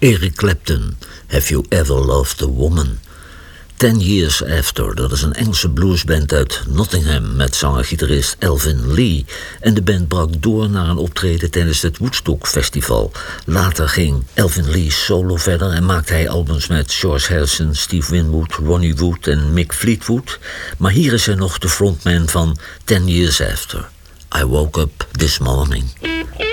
Eric Clapton, Have You Ever Loved a Woman? 10 Years After, dat is een Engelse bluesband uit Nottingham met zanger-gitarist Elvin Lee. En de band brak door naar een optreden tijdens het Woodstock Festival. Later ging Elvin Lee solo verder en maakte hij albums met George Harrison, Steve Winwood, Ronnie Wood en Mick Fleetwood. Maar hier is hij nog de frontman van 10 Years After. I Woke Up This Morning.